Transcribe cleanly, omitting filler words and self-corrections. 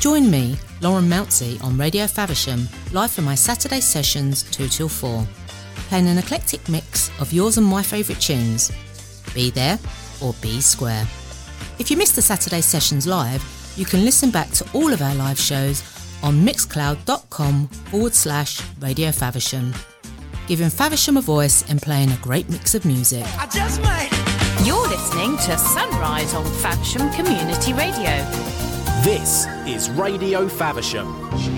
Join me, Lauren Mountsie, on Radio Faversham, live for my Saturday sessions 2 till 4, playing an eclectic mix of yours and my favourite tunes. Be there or be square. If you missed the Saturday sessions live, you can listen back to all of our live shows on mixcloud.com/Radio Faversham, giving Faversham a voice and playing a great mix of music. You're listening to Sunrise on Faversham Community Radio. This is Radio Faversham.